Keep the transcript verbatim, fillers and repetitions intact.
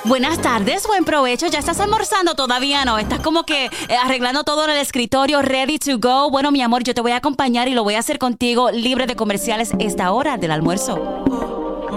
Buenas tardes, buen provecho. ¿Ya estás almorzando? Todavía no. Estás como que eh, arreglando todo en el escritorio, ready to go. Bueno, mi amor, yo te voy a acompañar y lo voy a hacer contigo libre de comerciales esta hora del almuerzo.